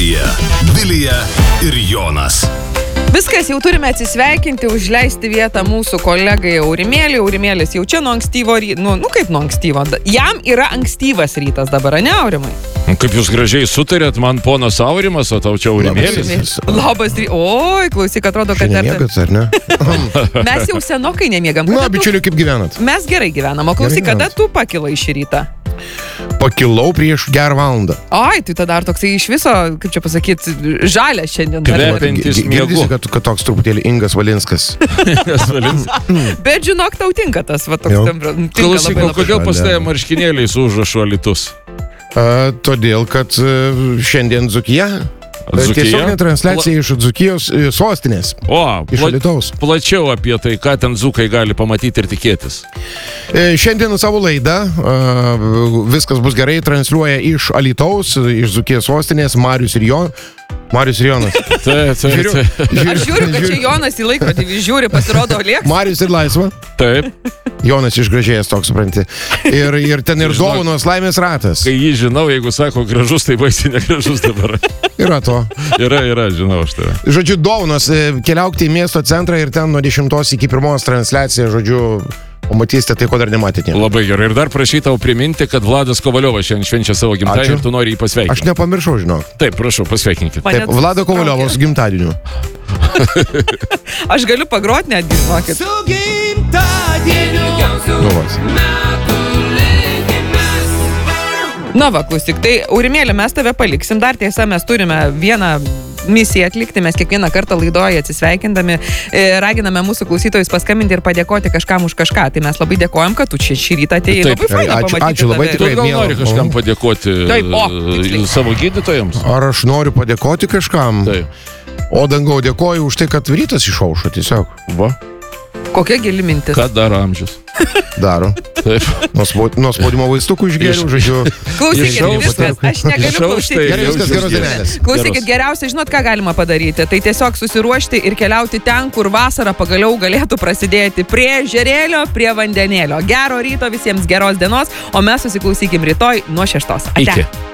eteryje Vilija ir Jonas. Viskas, jau turime atsisveikinti, užleisti vietą mūsų kolegai Aurimėliui. Aurimėlis jau čia nuo ankstyvo ryto. Kaip nuo ankstyvo? Jam yra ankstyvas rytas dabar, ne, Aurimai? Kaip jūs gražiai sutarėt, man ponas Aurimas, o tau čia Aurimėlis. Labas rytas. Oi, klausyk, atrodo, kad... Nemiegat, ar ne? Mes jau senokai nemiegam. Bičiuliu, kaip gyvenat? Mes gerai gyvenam, o klausyk, kada tu pakilai šį rytą? Pakilau prieš gerą valandą. Ai, tai tada dar toksai iš viso, kaip čia pasakyti, žalia šiandien. Kvepiantis miegu. Girdisi, kad toks truputėlį Ingas Valinskas. Bet žinok, tau tinka tas, va toks tinka. Klausyk, kodėl pas tave marškinėliai su užrašu Alytus? Todėl, kad šiandien Dzūkija. Tiesioginė transliacija iš Dzūkijos sostinės. Iš Alytaus. Plačiau apie tai, ką ten dzūkai gali pamatyti ir tikėtis. Šiandien savo laidą Viskas bus gerai transliuoja iš Alytaus, iš Dzūkijos sostinės Marius ir Jonas. Aš žiūriu, kad čia Jonas į laikrodį žiūri, pasirodo lėks. Marius ir Laisva. Taip. Jonas išgražėjęs toks, supranti. Ir ten ir dovanos laimės ratas. Kai jį žinau, jeigu sako gražus, tai baisiai negražus dabar. Yra to. Yra, žinau aš tave. Žodžiu, dovanos, keliaukite į miesto centrą ir ten nuo 10 iki 1 transliacija, žodžiu, pamatysite tai, ko dar nematėte. Labai gerai. Ir dar prašau tau priminti, kad Vladas Kovaliovas šiandien švenčia savo gimtadienį ir tu nori jį pasveikinti. Aš nepamiršau, žinok. Taip, prašau, pasveikinkit. Taip, Vlado Kovaliovo su gimtadieniu. Aš galiu pagroti netgi, žinokit. Su gimtadieniu. Na va, klausyk, tai Aurimėli, mes tave paliksim. Dar tiesa, mes turime vieną misiją atlikti. Mes kiekvieną kartą laidoje atsisveikindami raginame mūsų klausytojus paskambinti ir padėkoti kažkam už kažką. Tai mes labai dėkojam, kad tu čia šį rytą atėjai. Labai faina pamatyti. Ačiū labai, Tu gal nori kažkam padėkoti savo gydytojams? Ar aš noriu padėkoti kažkam? Taip. O dangau, dėkoju už tai, kad rytas išaušo tiesiog. Va. Kokia gili mintis? Ką daro amžius? Daro. Taip. Nuo spaudimo vaistukų išgėriau, žodžiu. Klausykit, viskas, aš negaliu klausyti. Gerai, viskas geros dienelės. Klausykit, geriausia, žinot, ką galima padaryti. Tai tiesiog susiruošti ir keliauti ten, kur vasara pagaliau galėtų prasidėti. Prie ežerėlio, prie vandenėlio. Gero ryto visiems, geros dienos, o mes susiklausykim rytoj nuo 6. Ate. Iki.